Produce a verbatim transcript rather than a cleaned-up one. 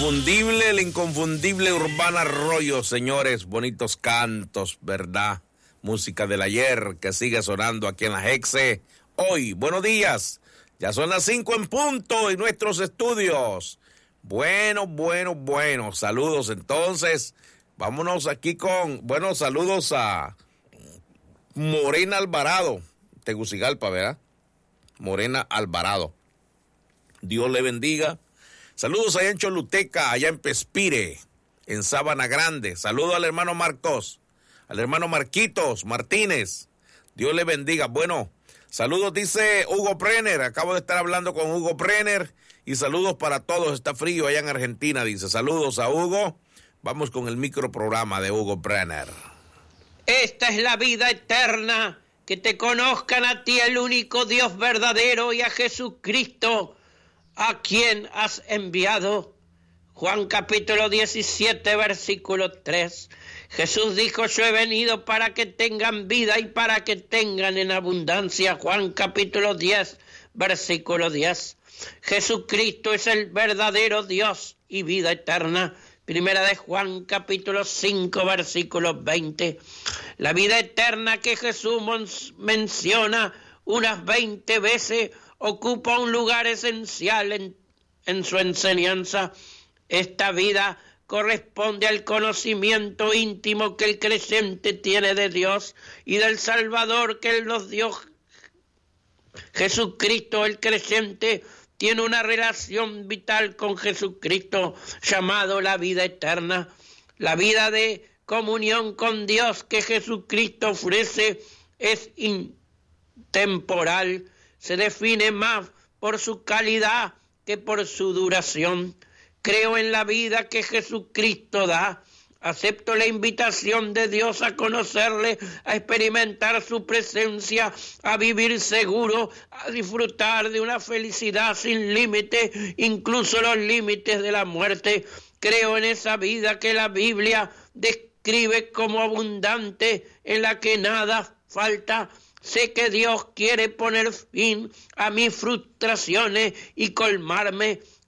inconfundible, el inconfundible Urbana Arroyo, señores, bonitos cantos, ¿verdad? Música del ayer que sigue sonando aquí en la Hexe. Hoy, buenos días, ya son las cinco en punto en nuestros estudios. Bueno, bueno, bueno, saludos entonces. Vámonos aquí con, bueno, saludos a Morena Alvarado, Tegucigalpa, ¿verdad? Morena Alvarado. Dios le bendiga. Saludos allá en Choluteca, allá en Pespire, en Sabana Grande. Saludos al hermano Marcos, al hermano Marquitos Martínez. Dios le bendiga. Bueno, saludos dice Hugo Brenner. Acabo de estar hablando con Hugo Brenner. Y saludos para todos. Está frío allá en Argentina, dice. Saludos a Hugo. Vamos con el microprograma de Hugo Brenner. Esta es la vida eterna, que te conozcan a ti, el único Dios verdadero, y a Jesucristo, a quien has enviado. Juan capítulo diecisiete, versículo tres. Jesús dijo: yo he venido para que tengan vida y para que tengan en abundancia. Juan capítulo diez, versículo diez. Jesucristo es el verdadero Dios y vida eterna. Primera de Juan capítulo cinco, versículo veinte. La vida eterna que Jesús menciona unas veinte veces ocupa un lugar esencial en, en su enseñanza. Esta vida corresponde al conocimiento íntimo que el creyente tiene de Dios y del Salvador que Él nos dio. Jesucristo, el creyente, tiene una relación vital con Jesucristo, llamado la vida eterna. La vida de comunión con Dios que Jesucristo ofrece es intemporal. Se define más por su calidad que por su duración. Creo en la vida que Jesucristo da. Acepto la invitación de Dios a conocerle, a experimentar su presencia, a vivir seguro, a disfrutar de una felicidad sin límite, incluso los límites de la muerte. Creo en esa vida que la Biblia describe como abundante, en la que nada falta. Sé que Dios quiere poner fin a mis frustraciones y colmarme